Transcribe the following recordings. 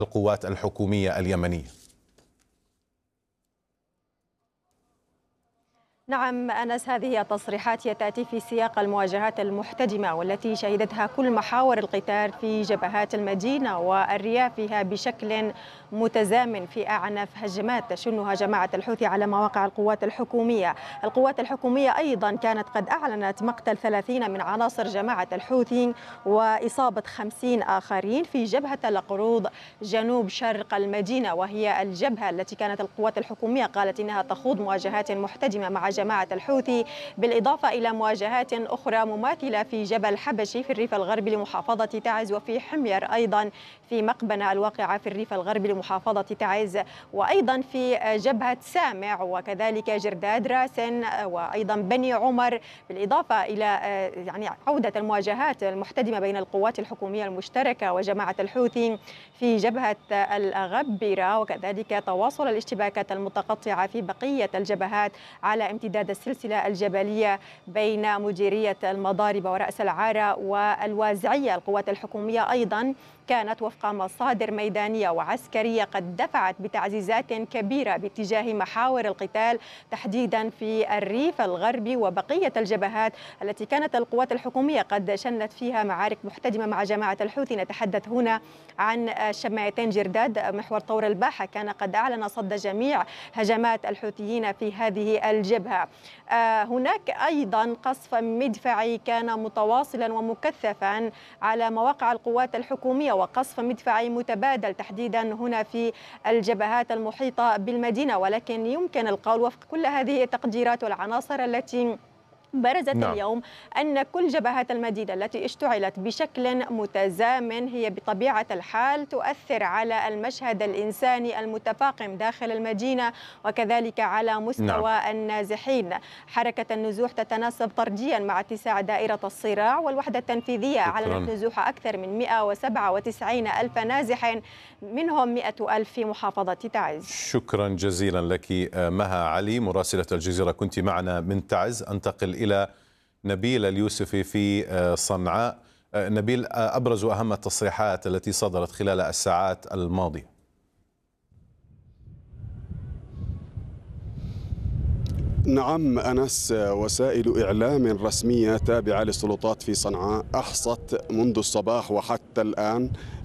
القوات الحكومية اليمنية. نعم أنس، هذه التصريحات تأتي في سياق المواجهات المحتدمة والتي شهدتها كل محاور القتال في جبهات المدينة والريافها بشكل متزامن في أعنف هجمات تشنها جماعة الحوثي على مواقع القوات الحكومية. القوات الحكومية أيضا كانت قد أعلنت مقتل 30 من عناصر جماعة الحوثي وإصابة 50 آخرين في جبهة القروض جنوب شرق المدينة، وهي الجبهة التي كانت القوات الحكومية قالت إنها تخوض مواجهات محتدمة مع جماعة الحوثي، بالإضافة إلى مواجهات أخرى مماثلة في جبل حبشي في الريف الغربي لمحافظة تعز، وفي حمير أيضا في مقبنة الواقعة في الريف الغربي لمحافظة تعز، وأيضا في جبهة سامع وكذلك جرداد راسن وأيضا بني عمر، بالإضافة إلى عودة المواجهات المحتدمة بين القوات الحكومية المشتركة وجماعة الحوثي في جبهة الغبرة، وكذلك تواصل الاشتباكات المتقطعة في بقية الجبهات على امتداد السلسلة الجبلية بين مديرية المضارب ورأس العارة والوازعية. القوات الحكومية أيضا كانت وفق مصادر ميدانية وعسكرية قد دفعت بتعزيزات كبيرة باتجاه محاور القتال تحديدا في الريف الغربي وبقية الجبهات التي كانت القوات الحكومية قد شنت فيها معارك محتدمة مع جماعة الحوثي. نتحدث هنا عن شمايتين جرداد. محور طور الباحة كان قد أعلن صد جميع هجمات الحوثيين في هذه الجبهة. هناك أيضا قصف مدفعي كان متواصلا ومكثفا على مواقع القوات الحكومية، وقصف مدفعي متبادل تحديدا هنا في الجبهات المحيطة بالمدينة، ولكن يمكن القول وفق كل هذه التقديرات والعناصر التي برزت اليوم أن كل جبهات المدينة التي اشتعلت بشكل متزامن هي بطبيعة الحال تؤثر على المشهد الإنساني المتفاقم داخل المدينة وكذلك على مستوى النازحين. حركة النزوح تتناسب طرديا مع اتساع دائرة الصراع، والوحدة التنفيذية أعلنت نزوح أكثر من 197 ألف نازح، منهم 100 ألف في محافظة تعز. شكرا جزيلا لك مها علي مراسلة الجزيرة، كنت معنا من تعز. أنتقل إلى نبيل اليوسفي في صنعاء. نبيل، أبرز أهم التصريحات التي صدرت خلال الساعات الماضية. نعم أنس، وسائل إعلام رسمية تابعة للسلطات في صنعاء أحصت منذ الصباح وحتى الآن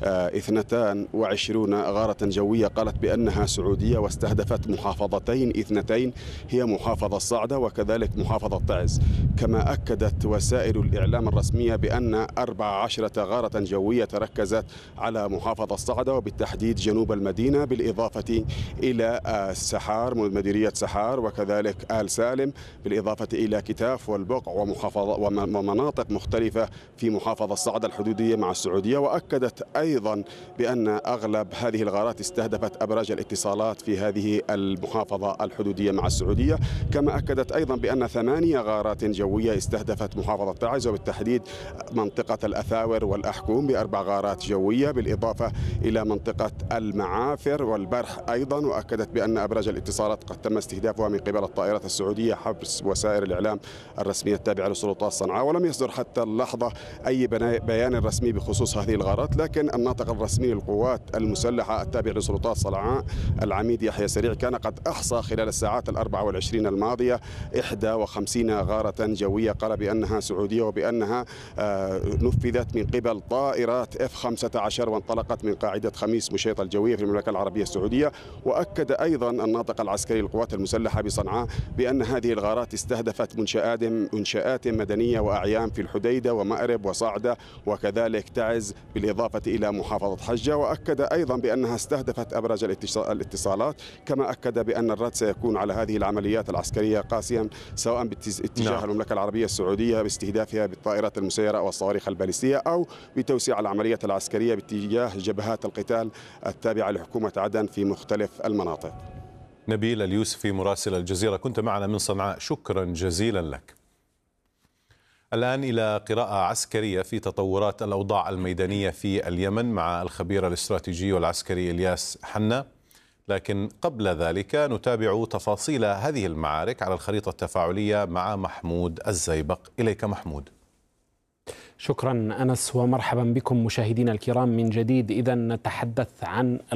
22 غارة جوية قالت بأنها سعودية، واستهدفت محافظتين اثنتين هي محافظة الصعدة وكذلك محافظة تعز. كما أكدت وسائل الإعلام الرسمية بأن 14 غارة جوية تركزت على محافظة الصعدة وبالتحديد جنوب المدينة، بالإضافة إلى سحار مديرية سحار وكذلك آل سالم، بالإضافة إلى كتاف والبقع ومناطق مختلفة في محافظة الصعدة الحدودية مع السعودية. وأكدت أيضا بأن أغلب هذه الغارات استهدفت أبراج الاتصالات في هذه المحافظة الحدودية مع السعودية. كما أكدت أيضا بأن 8 غارات جوية استهدفت محافظة تعز وبالتحديد منطقة الأثاور والأحكوم ب4 غارات جوية، بالإضافة إلى منطقة المعافر والبرح أيضا. وأكدت بأن أبراج الاتصالات قد تم استهدافها من قبل الطائرات السعودية حسب وسائل الإعلام الرسمية التابعة لسلطات صنعاء. ولم يصدر حتى اللحظة أي بيان رسمي بخصوص هذه الغارات، لكن الناطق الرسمي للقوات المسلحة التابع لسلطات صنعاء العميد يحيى سريع كان قد أحصى خلال الساعات 24 الماضية 51 غارة جوية قال بأنها سعودية وبأنها نفذت من قبل طائرات F-15 وانطلقت من قاعدة خميس مشيط الجوية في المملكة العربية السعودية. وأكد أيضا الناطق العسكري للقوات المسلحة بصنعاء بأن هذه الغارات استهدفت منشآت مدنية وأعيان في الحديدة ومأرب وصعدة وكذلك تعز بالإضافة إلى محافظة حجة. وأكد أيضا بأنها استهدفت أبراج الاتصالات. كما أكد بأن الرد سيكون على هذه العمليات العسكرية قاسيا سواء باتجاه المملكة العربية السعودية باستهدافها بالطائرات المسيرة والصواريخ البالستية أو بتوسيع العمليات العسكرية باتجاه جبهات القتال التابعة لحكومة عدن في مختلف المناطق. نبيل اليوسفي مراسل الجزيرة، كنت معنا من صنعاء، شكرا جزيلا لك. الآن إلى قراءة عسكرية في تطورات الأوضاع الميدانية في اليمن مع الخبير الاستراتيجي والعسكري إلياس حنا. لكن قبل ذلك نتابع تفاصيل هذه المعارك على الخريطة التفاعلية مع محمود الزيبق. إليك محمود. شكرا أنس ومرحبا بكم مشاهدينا الكرام من جديد. إذا نتحدث عن